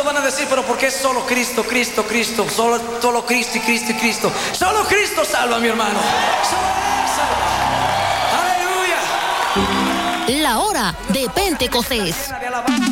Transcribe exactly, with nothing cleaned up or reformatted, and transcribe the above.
van a decir, pero ¿por qué solo Cristo, Cristo, Cristo? Solo, solo Cristo y Cristo y Cristo. Solo Cristo salva, mi hermano. Solo Él salva. Aleluya. La hora de Pentecostés.